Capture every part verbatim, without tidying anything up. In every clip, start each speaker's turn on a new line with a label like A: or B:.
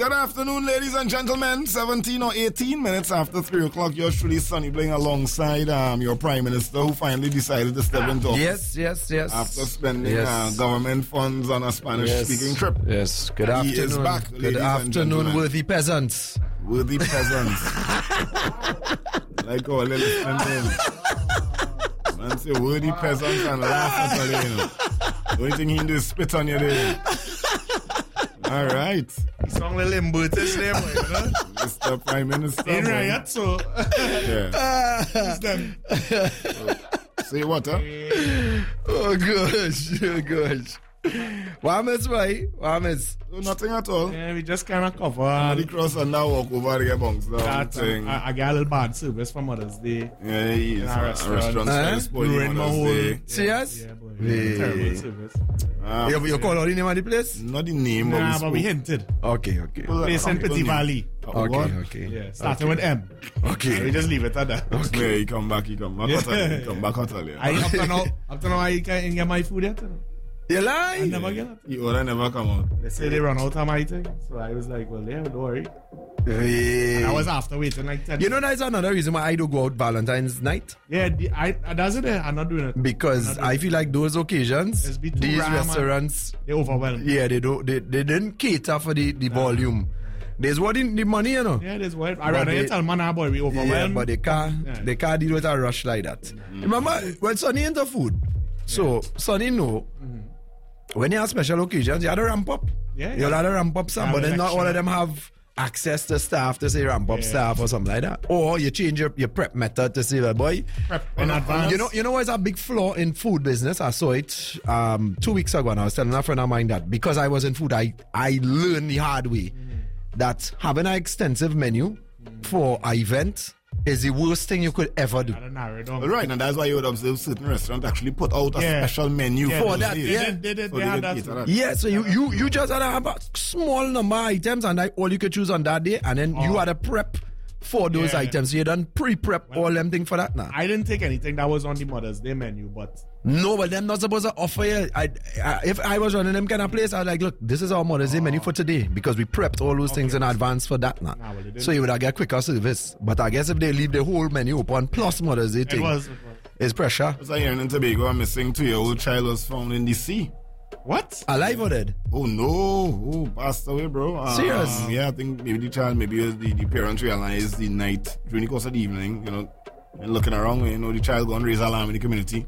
A: Good afternoon, ladies and gentlemen. seventeen or eighteen minutes after three o'clock, you're truly Sonny Bling alongside um, your Prime Minister, who finally decided to step into office.
B: Yes, yes, yes.
A: After spending
B: yes.
A: uh, government funds on a Spanish-speaking
B: yes.
A: trip.
B: Yes, good
A: he
B: afternoon.
A: Is back,
B: good afternoon, worthy peasants.
A: Worthy peasants. Like our little listening. Man say worthy peasants and laugh at all, you know. The only thing he can do is spit on you there. All right.
C: Song the limbo this name, you know?
A: Mister Prime Minister.
C: In riot, so.
A: Yeah.
C: It's them.
A: Say what, huh?
B: Oh, gosh. Oh, gosh. What is why? What is?
A: Oh, nothing at all.
C: Yeah, we just kind of cover.
A: Uh, the cross and now walk over to get bunks down.
C: That, um, I, I got a little bad service for Mother's Day.
A: Yeah, he is.
C: A
A: restaurant.
C: restaurant.
A: Uh, ruined
C: my whole.
A: Day.
B: Serious?
C: Yeah, boy.
B: Hey.
C: Terrible service.
A: Um,
B: You, you call out the name of the place?
A: Not the name,
C: Nah,
A: but
C: but
A: we
C: we
A: spoke.
C: hinted.
B: Okay, okay.
C: Place in Petit Valley.
A: Oh,
B: Okay,
A: what?
B: okay.
C: Yeah, starting
B: okay.
C: with M.
B: Okay.
C: We just leave it at that.
A: Yeah, he come back, he come back.
C: Yeah.
A: Yeah. He come back hotel, yeah.
C: I up to now, up to now, I can't get my food yet.
B: You lie?
C: I never get it.
A: He order never come out.
C: They say they run out of my thing, so I was like, well, yeah, don't worry.
B: Hey.
C: And I was after waiting like ten.
B: You know, that's another reason why I don't go out Valentine's night.
C: Yeah, the, I, I that's it. I'm not doing it
B: Because
C: I'm not doing
B: I
C: it.
B: feel like those occasions,
C: It's be too
B: these
C: ram, man.
B: restaurants,
C: They overwhelmed.
B: yeah, they don't, they, they didn't cater for the, the volume. There's what in the money, you know.
C: Yeah, there's what. I
B: But
C: rather
B: they-
C: you tell man, ah, boy, we overwhelmed.
B: Yeah, but they can't,
C: Yeah.
B: they can't deal with a rush like that.
A: Mm.
B: Remember, when Sonny into food, so Sonny know, when you have special occasions, you have to ramp up.
C: Yeah,
B: You
C: yeah.
B: have to ramp up some,
C: Yeah,
B: but then not
C: extra.
B: all of them have access to staff to say ramp up
C: Yeah.
B: staff or something like that. Or you change your, your prep method to say, well, boy,
C: Prep in advance.
B: you know, you know what's a big flaw in food business? I saw it um, two weeks ago, and I was telling a friend of mine that because I was in food, I, I learned the hard way that having an extensive menu for an event is the worst thing you could ever do.
C: I don't narrow it down.
A: All right, and that's why you would observe certain restaurants actually put out a
C: Yeah.
A: special menu
C: Yeah,
A: for
B: For
A: those
B: that,
A: days.
B: yeah.
C: They, they, they,
A: So
C: they had
A: could
C: that.
A: cater that.
B: Yeah, so you, you, you just had to have a small number of items and like, all you could choose on that day, and then you
C: Oh.
B: had to prep for those
C: Yeah.
B: items. So you done pre-prep all them thing for that now.
C: I didn't take anything that was on the Mother's Day menu, but
B: No, but them not supposed to offer you. I, I, if I was running them kind of place, I'd like, look, this is our Mother's Day menu for today because we prepped all those things in advance for that now.
C: Nah, well, they didn't.
B: So you would have get quicker service. But I guess if they leave the whole menu open plus Mother's Day
C: it
B: thing,
C: was, it was.
B: it's pressure.
A: So here in Tobago, a missing two-year-old child was found in the sea.
C: What?
B: Alive or dead?
A: Oh no! Oh, passed away, bro. Um,
B: Serious?
A: Yeah, I think maybe the child, maybe the, the parents realized the night during the course of the evening, you know, and looking around, you know, the child go and raise alarm in the community,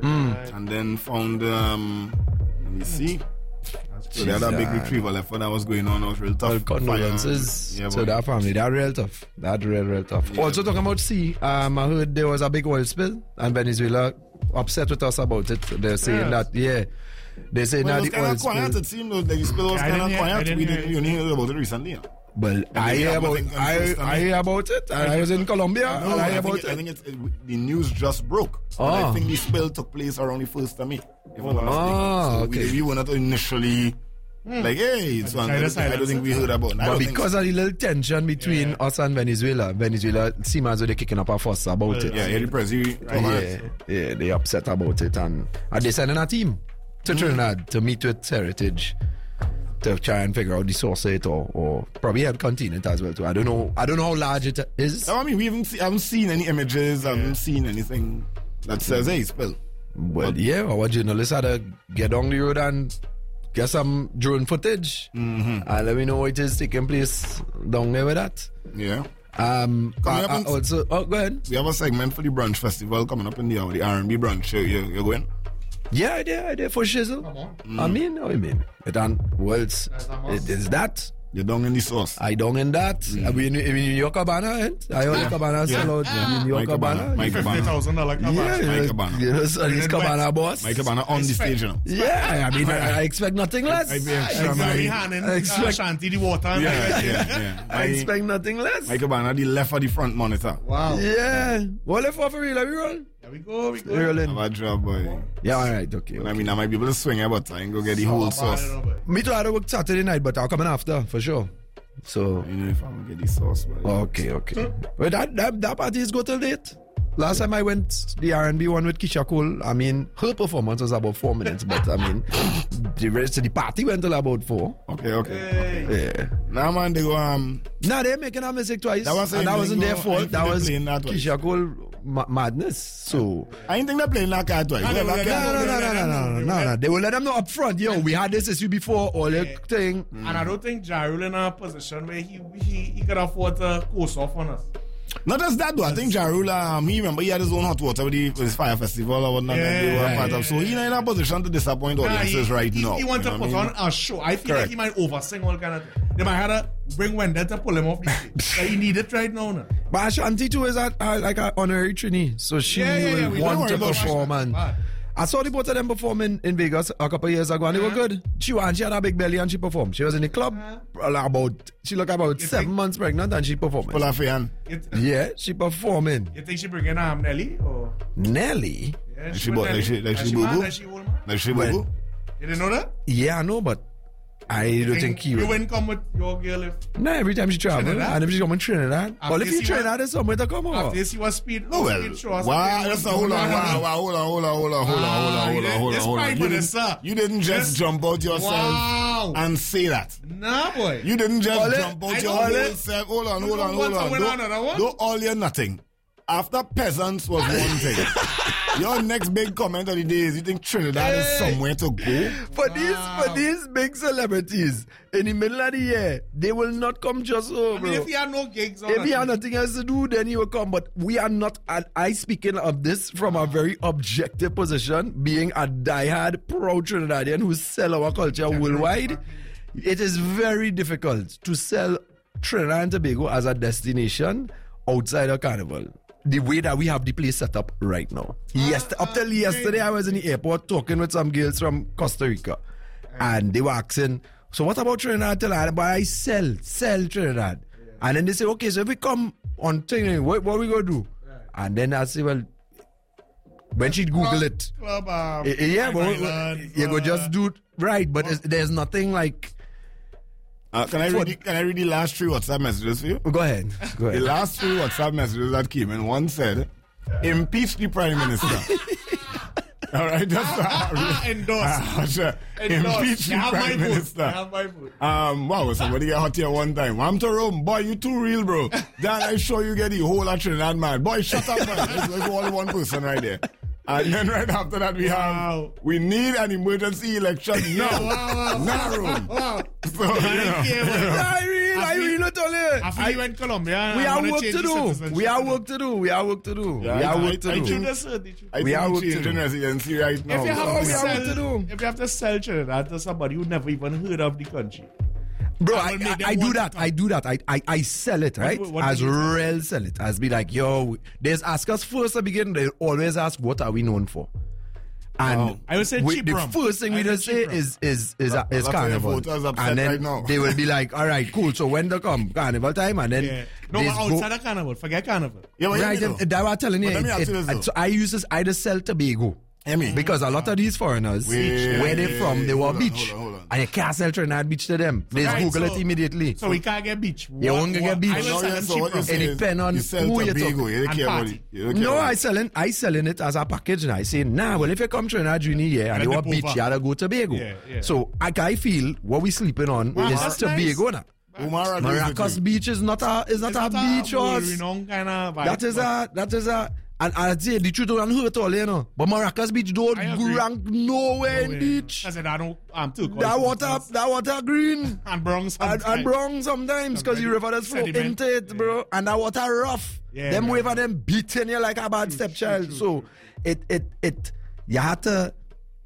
A: and then found um in the sea. So they had a big
B: Jesus.
A: retrieval effort that was going on. It was real tough.
B: Well, condolences
A: Yeah,
B: to
A: boy.
B: that family. That real tough. That real, real tough.
A: Yeah.
B: Also talking about sea, um, I heard there was a big oil spill and Venezuela upset with us about it. They're saying
C: Yes.
B: that, yeah, they're saying
A: Well,
B: that
A: it
B: the
A: was
B: oil
A: kind of quiet.
B: spill.
A: It seemed like the spill was
C: I
A: kind
C: didn't
A: of
C: hear- I
A: quiet.
C: didn't
A: We
C: hear
A: didn't,
C: it.
A: we only heard about it recently. Yeah.
B: Well, I
A: they
B: hear
A: have
B: about,
A: nothing
B: I,
A: confused,
B: I
A: I mean.
B: hear about it. and I was in Colombia. and
A: No,
B: I
A: I
B: hear
A: think,
B: about
A: it, I
B: it.
A: think it's, it, the news just broke. But
B: Oh.
A: I think the spill took place around the first of May. If I'm not
B: Oh,
A: mistaken. So
B: okay.
A: we, we were not initially like, hey, it's one. I,
C: China
A: don't- I don't think we heard about it. I
B: But
A: don't think
B: because
A: so.
B: of the little tension between
C: Yeah.
B: us and Venezuela, Venezuela seem as though they're kicking up a fuss about
C: Well,
B: it.
A: Yeah, yeah, the president.
B: Yeah, yeah, they upset about it, and are they sending a team to Trinidad to meet with Heritage to try and figure out the source of it, or, or probably help contain it as well too. I don't know. I don't know how large it is.
A: No, I mean, we haven't, see, haven't seen any images. I haven't seen anything that says, hey, spill.
B: Well, yeah, our journalists had to get down the road and get some drone footage,
A: Mm-hmm.
B: and let me know what is taking place down there with that.
A: Yeah.
B: Um,
A: Coming
B: I-
A: up
B: I
A: in-
B: also, oh, go ahead.
A: We have a segment for the brunch festival coming up in the hour, the R and B brunch. You, you, you're going?
B: Yeah, I did, I did for shizzle. I mean, I mean, it and well, it's, it is that.
A: You're down in the sauce.
B: I don't in that. I mean, in New York Cabana, eh? I only Cabana sell out in New York
A: Mike Cabana.
B: Cabana.
A: Mike
C: Fifty
A: Cabana.
C: thousand dollar
B: Yeah,
C: cover.
B: you
A: Mike
B: know,
A: Cabana.
B: you know, so he's Cabana boss.
A: Mike Cabana on the stage, you know.
B: Yeah, I mean, I, I expect nothing less.
A: I- I-
B: I,
A: I-
C: He's gonna be
B: expect,
C: handing
B: I
C: uh,
B: expect-
C: Shanti the water. and
A: Yeah,
C: everything.
A: yeah, yeah.
B: I expect nothing less.
A: Mike Cabana, the left of the front monitor.
C: Wow.
B: Yeah. What if for real? Are we roll?
C: There we go. We go.
B: We rolling.
A: Have a job, boy.
B: Yeah, all right, okay.
A: I mean, I might be able to swing it, but I ain't go get the whole sauce.
B: Me too, I had to work Saturday night, but I'll come in after, for sure. So,
A: You know, if I'm gonna get the sauce, boy.
B: okay, okay. Well, that, that, that party is go till late. Last time I went the R and B one with Keisha Cole, I mean, her performance was about four minutes, but I mean, the rest of the party went till about four.
A: Okay, okay.
C: Hey.
B: Yeah.
A: Now, man, they go, um,
B: Nah, they're making a mistake twice.
A: That was
B: and that
A: saying
B: wasn't
A: they
B: their
A: go-
B: fault.
A: I
B: That
A: think
B: was
A: they're playing that twice.
B: Keisha Cole ma- madness. So.
A: I didn't think they're playing that card twice.
C: No,
A: Whoever
C: no,
A: can-
B: No, no, no, no, no, no, no, no. They will let them know up front. Yo, we had this issue before, all the
C: Yeah.
B: thing.
C: And I don't think Ja Rule in a position where he he, he could afford to coast off on us.
A: Not just that though. I think Ja Rule, um, he remember he had his own hot water with, the, with his fire festival or whatnot that they were
C: Yeah,
A: part
C: yeah,
A: of. So he's not in a position to disappoint audiences
C: he,
A: right
C: he,
A: now.
C: He wants
A: you
C: to
A: know
C: put
A: what I mean?
C: on a show. I feel
A: Correct.
C: like he might oversing all kind of things. They might have to bring Wendell to pull him off the stage. Like, he need it right now. now.
B: But Ashanti too is at, uh, like an honorary trainee. So she
C: Yeah, yeah, yeah,
B: will
C: we
B: want
A: don't
B: to
A: worry about
B: perform.
C: Ashanti.
B: And
C: Bad.
B: I saw the both of them perform in, in Vegas a couple of years ago and they were
C: Uh-huh.
B: good. She won, she had a big belly and she performed. She was in the club
C: Uh-huh.
B: about, she looked about
C: You
B: seven
C: think-
B: months pregnant and she performed.
A: Pull off your hand.
C: You,
B: Yeah, she performing.
C: you think she bring in um, Nelly? Or,
B: Nelly?
C: yeah,
A: she
C: with
A: bought-
C: Nelly.
A: like she- like
C: Is
A: she
C: mad?
A: boo-boo?
C: Is she old man?
A: Like she
B: Well,
A: boo-boo.
C: You didn't know that?
B: Yeah, I know, but I don't think he
C: you
B: will.
C: wouldn't come with your girl if
B: No, every time she travel,
C: Trinidad?
B: and if she come in Trinidad,
C: After
B: well, if
C: you
B: you
C: see
B: Trinidad, there's somewhere to come over.
C: after you see what speed.
A: Oh, well.
C: speed show us
A: Wow,
C: something.
A: that's a, hold on, wow, wow, hold on, hold on, hold on, hold on, hold
C: Ah,
A: on, hold
C: you
A: on, hold
C: did-
A: on, hold on.
C: this
A: You
C: pride
A: didn't,
C: sir.
A: you didn't just
C: This-
A: jump out yourself
C: Wow.
A: and say that.
C: Nah, boy.
A: You didn't just
B: Ole,
A: jump out
C: I
A: your
C: don't-
A: whole
C: Ole.
A: self. Hold on,
C: You
A: hold on,
C: don't
A: hold
C: want to
A: on.
C: win
A: Don't,
C: another one?
A: don't all or nothing. After peasants was one thing. Your next big comment of the day is you think Trinidad is
B: Hey.
A: somewhere to go?
B: For these, for these big celebrities, in the middle of the year, they will not come just over.
C: I mean, if you have no gigs on
B: If he had
C: nothing,
B: nothing else to do, then he will come. But we are not. And I speaking of this from a very objective position, being a diehard proud Trinidadian who sell our culture worldwide. It is very difficult to sell Trinidad and Tobago as a destination outside of Carnival. The way that we have the place set up right now. Yes, up till yesterday, I was in the airport talking with some girls from Costa Rica, and they were asking, "So what about Trinidad?" Till I, but I sell, sell Trinidad, and then they say, "Okay, so if we come on thing, what, what we gonna do?" And then I say, "Well, when she Google it,
C: Club, um,
B: eh, eh, yeah,
C: Five
B: but
C: Island,
B: you go
C: uh,
B: just do it right, but it's, there's nothing like."
A: Uh, can I read? The, can I read the last three WhatsApp messages for you?
B: Go ahead, go
A: The
B: ahead.
A: last three WhatsApp messages that came in, one said, "Impeach the Prime Minister." All right, that's uh,
C: Endorse.
A: uh, sure.
C: Endorse.
A: Impeach
C: You
A: the
C: have my
A: Prime
C: vote.
A: Minister.
C: You have my vote.
A: Um, wow, somebody got hot here one time. I'm to Rome, boy, you too real, bro. Then I show you get the whole of Trinidad, man. Boy, shut up, man. It's like only one person right there. And then right after that, we
C: Wow.
A: have, we need an emergency election now.
C: Wow, wow,
A: Not Rome.
C: Wow.
A: So, you know.
C: Yeah, well,
B: I real, I real, not only.
C: After you went Colombia,
B: We
C: I
B: have
C: wanna
B: work
C: change
B: to
C: the
B: do.
C: citizenship.
B: We have work to do. We have work to do.
A: Yeah,
B: we have
A: I-
B: work to
A: I- I
B: do.
A: think-
C: That's it, that's it.
A: I
B: We
A: think
B: are
A: we
B: work to
A: changing
B: do.
A: residency right now.
C: If you have
B: Oh,
C: to
B: we have
C: sell,
B: what to do.
C: if you have to sell Trinidad to somebody who never even heard of the country,
B: Bro,
C: I
B: I,
C: will make
B: I,
C: them
B: I do
C: want to
B: that.
C: come.
B: I do that. I, I, I sell it, right?
C: what- what
B: as
C: do you sell?
B: real sell it. As be like, yo, there's ask us first to begin. They always ask, what are we known for? And
A: Wow.
C: I would say
B: we-
C: cheap
B: the
C: rum.
B: first thing
C: I
B: we
C: would
B: just
C: say
B: say
C: cheap rum.
B: is is is,
A: Lot-
B: is
A: lot of your
B: carnival,
A: voters upset
B: and then
A: right now.
B: they will be like, all right, cool. So when they come, carnival time, and then
C: Yeah. No,
B: they
C: but
B: go-
C: outside of Carnival, forget Carnival.
A: Yeah, but
B: right,
A: you know.
B: and that was telling you.
A: But let me
B: it-
A: ask you
B: it-
A: this, though.
B: so I use this. I just sell Tobago.
A: Emmy.
B: Because a lot of these foreigners,
A: Wait,
B: where they from, they
A: hold
B: want
A: on,
B: beach.
A: hold on, hold on.
B: And you can't sell Trinidad beach to them. They just
C: Right,
B: Google
C: so-
B: it immediately.
C: So we can't get beach.
B: You
C: What-
B: won't get
C: what-
B: beach.
C: I will
A: No,
C: sell
A: yeah,
C: them
A: so
C: cheap
A: what you
C: rum.
A: say
B: It
A: is
B: depend on
A: you sell
B: who you're
A: Tobago,
B: talking.
A: you don't
C: And
A: care about
C: party.
A: it. You don't care
B: No,
A: about
B: I
A: it.
B: selling I selling it as a package and I say, nah, well if you come Trinidad Junior year and
C: And
B: you
C: the
B: want beach,
C: Pova.
B: you gotta go to Tobago.
C: Yeah, yeah.
B: So I, I feel what we sleeping on
C: Wow,
B: is
C: that's
B: Tobago
C: nice.
B: now.
A: Umar agrees with
B: Maracas
A: you.
B: Beach is not a is not
C: It's
B: a
C: not
B: beach
C: a
B: or
C: world-renowned kind of vibe,
B: that is
C: but-
B: a that is a and I say the truth don't hurt all you know. But Maracas Beach don't
C: I agree.
B: rank nowhere in
C: Nowhere.
B: beach.
C: I said I don't. I'm too.
B: That water that water green.
C: and Bronx
B: And, and brown sometimes because you river does flow
C: Sediment.
B: into it, bro. And that water rough.
C: Yeah,
B: them
C: man.
B: wave at them beating you like a bad stepchild. So it it it you had to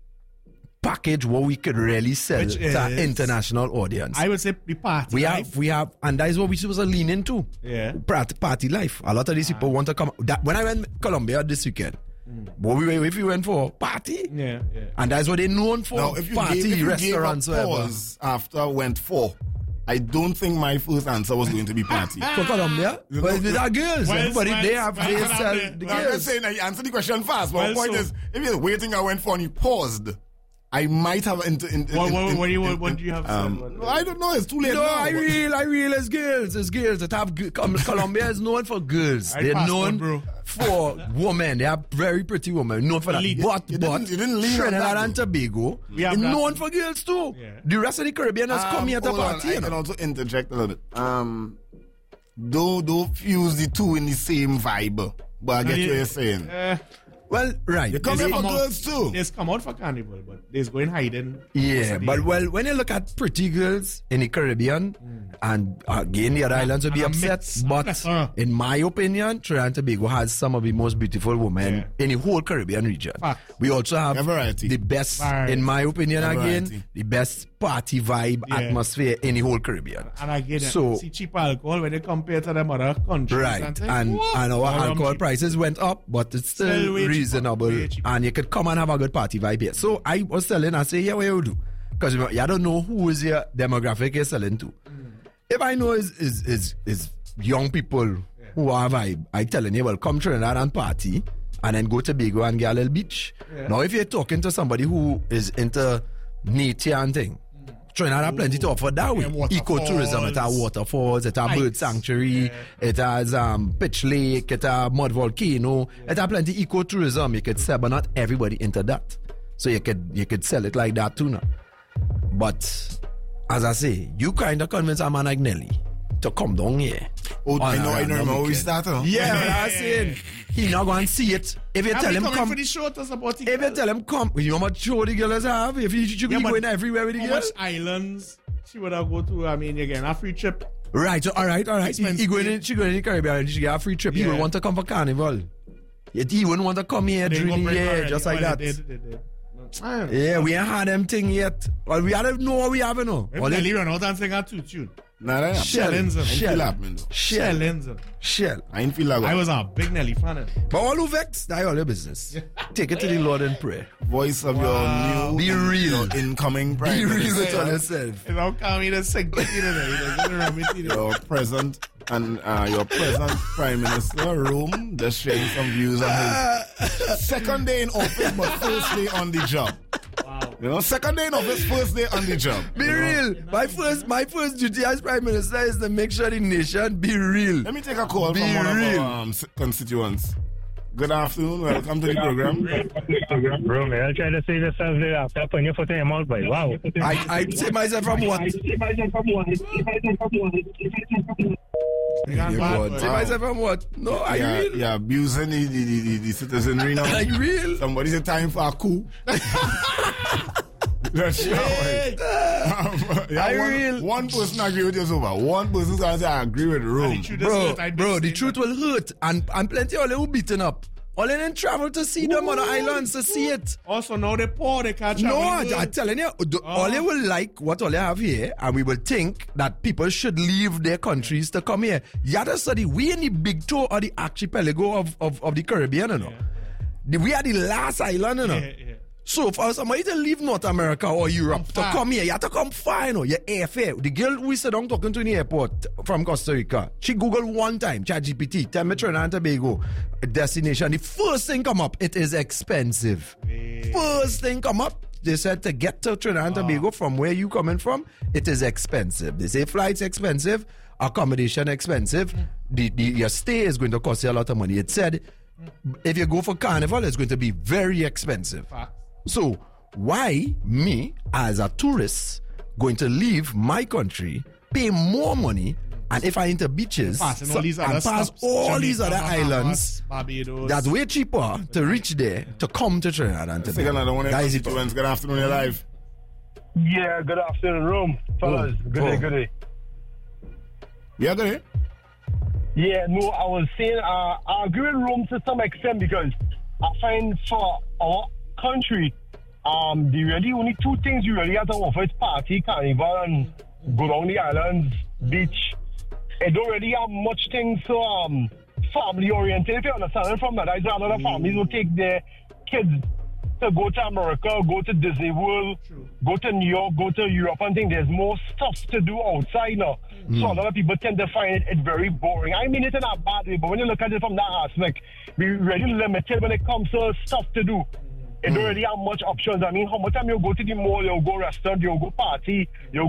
B: package what we could really sell
C: Which
B: to an
C: is-
B: international audience.
C: I would say the party.
B: we
C: life.
B: have we have and that is what we supposed to lean into.
C: Yeah.
B: Party, party life. A lot of these people want to come. That when I went Colombia this weekend, what we were if we went for party.
C: Yeah, yeah.
B: And that's what they're known for.
A: Now, if you
B: party,
A: gave, if you
B: restaurants,
A: gave a
B: whatever.
A: pause after went four, I don't think my first answer was going to be party.
B: For Colombia?
A: You
B: But
A: know,
B: they are girls.
C: well,
B: Everybody,
C: well,
B: they have,
C: well,
B: they
C: well,
B: sell
C: well,
B: the
A: No, I'm
B: girls.
A: just saying that you answer the question fast. But
C: Well,
A: the point
C: so-
A: is, if you're waiting, I went for and you paused. I might have into. In, in,
C: What, what,
A: in,
C: what, do you,
A: in,
C: what, what
A: in,
C: do you have to
A: um,
C: say? What-
A: no, I don't know. It's too late.
B: No,
A: now,
B: I
A: but-
B: real, I real. It's girls. It's girls that have. g- Com- Colombia is known for girls.
C: I
B: They're
C: passed
B: known
C: one, bro.
B: for women. They are very pretty women. Known for that.
C: Elite.
B: But,
A: You
B: but
A: didn't- you didn't lean on
B: Trinidad
A: that,
B: and
A: though.
B: Tobago
C: We have
B: is
C: that.
B: known for girls too.
C: Yeah.
B: The rest of the Caribbean has come
A: Um,
B: here to
A: hold on,
B: party.
A: I
B: you
A: can
B: know.
A: also interject a little bit. Um, don't don't fuse the two in the same vibe. But I get
C: yeah.
A: what you're saying.
C: Eh,
B: Well, right.
A: You come
C: They
A: here for
C: come out-
A: girls too.
C: There's come out for carnival, but there's going hiding.
B: Yeah, but well, when you look at pretty girls in the Caribbean, and again, the other islands will be
C: and a
B: upset,
C: mix.
B: but
C: Uh.
B: in my opinion, Trinidad and Tobago has some of the most beautiful women
C: Yeah.
B: in the whole Caribbean region.
C: Fact.
B: We also have
A: A variety.
B: the best,
C: Variety.
B: in my opinion,
A: A
B: again,
A: variety.
B: the best party vibe
C: Yeah.
B: atmosphere in the whole Caribbean.
C: And again,
B: So-
C: see cheap alcohol when they compare to them other countries.
B: Right,
C: And,
B: and
C: what?
B: and our
C: All them
B: alcohol
C: cheap.
B: prices went up, but it's still,
C: Still way cheaper,
B: reasonable,
C: way cheaper.
B: and you could come and have a good party vibe here. So I was selling, I say, yeah, what you do? Because you don't know who is your demographic you're selling to. If I know is is is, is young people who are vibe, I telling you, well, come Trinidad and party, and then go to Tobago and get a little beach.
C: Yeah.
B: Now, if you're talking to somebody who is into nature and thing, Trinidad have plenty to offer that way.
C: Yeah, waterfalls.
B: Ecotourism, it has waterfalls, it has bird
C: Hikes.
B: sanctuary, it has um, pitch lake, it has mud volcano, it has plenty ecotourism. You could sell, but not everybody into that. So you could you could sell it like that too now. But as I say, you kind of convince a man like Nelly to come down here.
A: Oh, I
B: on
A: know,
B: a
A: I know.
B: random
A: Remember we
B: weekend.
A: started. huh?
B: Yeah, but I'm saying he not going to see it. If you
C: Have
B: tell
C: they
B: him
C: coming
B: come,
C: for the show to support the
B: if you
C: girl?
B: tell him come, you know how much show the girls have. If you should be
C: Yeah, but
B: going everywhere with the
C: How
B: girls.
C: much islands she would have go to? I mean, again, a free trip.
B: Right, so all right, all right. He, he going in, she going in the Caribbean, she get a free trip. He
C: Yeah.
B: will want to come for carnival. Yet he wouldn't want to come here
C: They go
B: during the
C: break
B: year,
C: already.
B: just like
C: Well,
B: that.
C: they did, they did. I don't know.
B: Yeah, we ain't had them thing yet. Well, we don't know what we have, you know.
C: Maybe
B: All
C: they
B: it-
C: run out and sing a two tune.
A: Nah, that ain't
B: Shell,
C: Shellings, uh,
A: I ain't
B: shell,
A: feel that, man, though.
B: shell,
C: Shellings.
B: shell.
A: I ain't feel that.
C: I was a big Nelly fan. eh.
B: But all who vex, that's all your business. Take it to the Lord in prayer.
A: Voice of
C: Wow.
A: your new,
B: Be real.
A: your incoming
B: Be
A: prime
B: real
A: minister,
B: with all yourself.
C: If I'm coming to sing, you know, you know, you know, you know.
A: your present and uh, your present prime minister room, just sharing some views on his second day in office, but first day on the job.
C: Wow.
A: You know, second day in office, first day on the job.
B: Be
A: you know?
B: real. My first, my first duty as Prime Minister is to make sure the nation be real.
A: Let me take a call
B: Be
A: from one
B: real.
A: of our um, s- constituents. Good afternoon. Welcome to the program.
D: Bro, man, I'll try to say this as the after putting your foot in your mouth, but wow.
B: I, I say myself from what?
C: They got
B: Yeah,
C: bad,
B: God.
C: boy.
B: Say myself from what? No, I
A: Yeah,
B: real.
A: yeah, abusing the, the, the, the, the citizenry now.
B: I real.
A: Somebody said time for a coup. That's right. Um, yeah,
B: I
A: one,
B: real.
A: one person agree with you, over. One person says I agree with the room.
C: And the truth is
B: Bro,
C: that I
B: bro, the
C: did say
B: truth
C: that.
B: will hurt. And, and plenty of them will beaten up. All of them travel to see them on the islands to see it.
C: Also, now they poor, they catch
B: No,
C: up.
B: I- I'm telling you, the- all they will like what all they have here, and we will think that people should leave their countries to come here. You have to study, we in the big toe of the archipelago of, of, of the Caribbean, you know. The- We are the last island, you know.
C: Yeah, yeah.
B: So for somebody to leave North America or Europe to
C: far.
B: come here, you have to come far, you know, your airfare. The girl we sit down talking to in the airport from Costa Rica, she Googled one time, ChatGPT, tell me Trinidad and Tobago destination. The first thing come up, it is expensive. First thing come up, they said to get to Trinidad and Tobago from where you coming from, it is expensive. They say flights expensive, accommodation expensive, the, the your stay is going to cost you a lot of money. It said if you go for carnival, it's going to be very expensive.
C: Facts.
B: So why me as a tourist going to leave my country, pay more money, and if I enter beaches
C: Passing
B: so-
C: all these other
B: and pass
C: stops,
B: all these
C: Jamaica,
B: other
C: Bahamas,
B: islands,
C: Barbados.
B: that's way cheaper to reach there to come to Trinidad and
A: Let's take another one of
B: Tobago.
A: your
B: Guys, it-
A: constituents. Good afternoon, you're live.
D: Yeah, good afternoon, room. Fellas,
B: Oh,
D: good
B: oh.
D: day, good day.
A: Yeah, good day.
D: Yeah, no, I was saying, uh, I agree with room to some extent because I find for our country, um, the really only two things you really have to offer is party, carnival, and go down the islands, beach. It don't really have much things so um family oriented. If you understand it from that, I a lot of families will take their kids to go to America, go to Disney World, go to New York, go to Europe and things. There's more stuff to do outside now. So a lot of people tend to find it, it very boring. I mean it in a bad way, but when you look at it from that aspect, we're really limited when it comes to stuff to do. It don't really have much options. I mean, how much time you go to the mall, you go restaurant, you go party, you